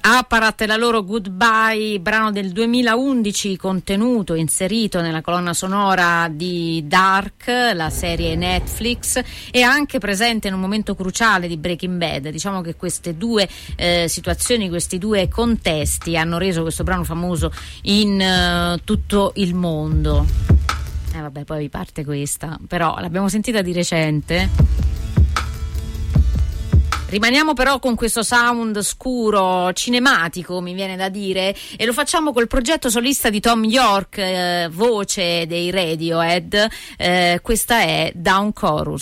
Apparat e la loro Goodbye, brano del 2011 contenuto, inserito nella colonna sonora di Dark, la serie Netflix, e anche presente in un momento cruciale di Breaking Bad. Diciamo che queste due situazioni, questi due contesti hanno reso questo brano famoso in tutto il mondo. Vabbè, poi parte questa, però l'abbiamo sentita di recente. Rimaniamo però con questo sound scuro, cinematico, mi viene da dire, e lo facciamo col progetto solista di Thom Yorke, voce dei Radiohead. Questa è Down Chorus.